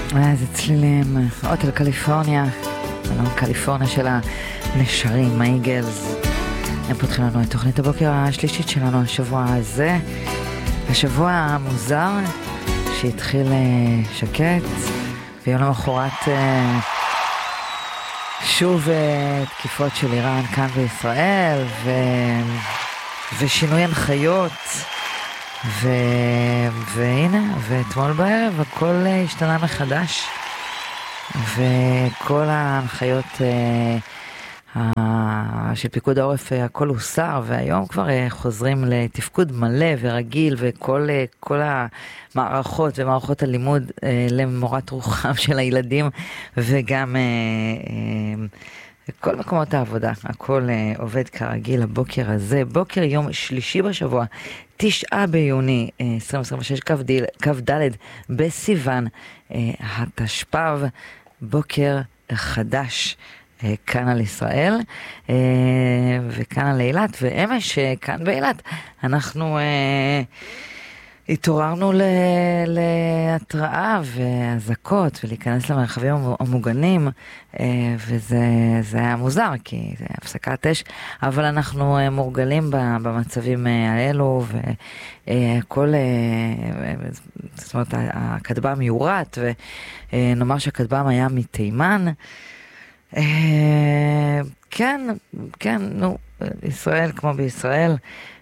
איזה צלילים, הוטל קליפורניה, קליפורניה של הנשרים, האיגלס. הם פותחים לנו את תוכנית הבוקר השלישית שלנו השבוע הזה, השבוע המוזר שהתחיל שקט, ויום למחרת שוב תקיפות של איראן כאן בישראל, ושינוי הנחיות, והנה, ואתמול בערב הכל השתנה מחדש, וכל ההנחיות של פיקוד העורף הכל הוסר, והיום כבר חוזרים לתפקוד מלא ורגיל, וכל המערכות ומערכות הלימוד למורת רוחם של הילדים, וגם כל מקומות העבודה, הכל עובד כרגיל הבוקר הזה, בוקר יום שלישי בשבוע, 9 ביוני 2026, כ"ד בסיוון התשפ"ב, בוקר חדש כאן על ישראל וכאן על אילת, ואמש כאן באילת אנחנו התעוררנו להתראה והזקות ולהיכנס למרחבים המוגנים, וזה היה מוזר כי זה הפסקת אש, אבל אנחנו מורגלים במצבים האלו, וכל, זאת אומרת, הכטב"ם יורט, ונאמר שהכטב"ם היה מתימן. כן, נו, ישראל כמו בישראל,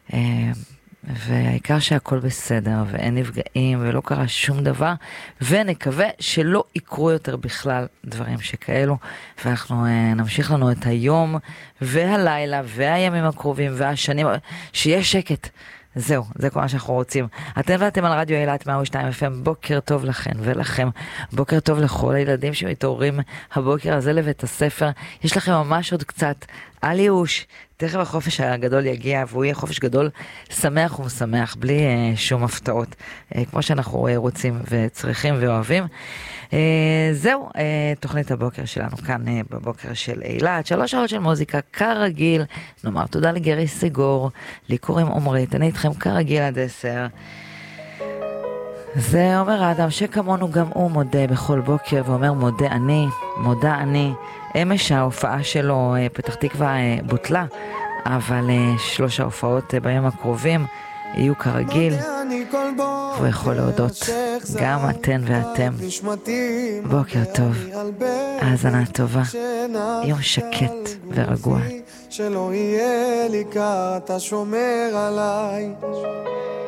והעיקר שהכל בסדר ואין נפגעים ולא קרה שום דבר, ונקווה שלא יקרו יותר בכלל דברים שכאלו, ואנחנו נמשיך לנו את היום והלילה והימים הקרובים והשנים, שיהיה שקט. זהו, זה כל מה שאנחנו רוצים. אתם ואתם על רדיו אילת 102 FM, בוקר טוב לכם ולכם, בוקר טוב לכל הילדים שמתעוררים הבוקר הזה לבית הספר. יש לכם ממש עוד קצת, אל ייאוש, תכף החופש הגדול יגיע, והוא יהיה חופש גדול שמח ומשמח, בלי שום הפתעות, כמו שאנחנו רוצים וצריכים ואוהבים. זהו, תוכנית הבוקר שלנו כאן בבוקר של אילת, 3 שעות של מוזיקה כרגיל. נאמר תודה לגרי סגור, לי קוראים עומרית, אני איתכם כרגיל עד 10. זה אומר האדם שכמונו גם הוא מודה בכל בוקר ואומר מודה אני. אמש ההופעה שלו פתח תקווה בוטלה, אבל 3 ההופעות ביום הקרובים יהיו כרגיל, והוא יכול להודות גם אתן ואתם. בוקר טוב, האזנה טובה, יום שקט ורגוע. שלא יהיה לי קר, אתה שומר עליי.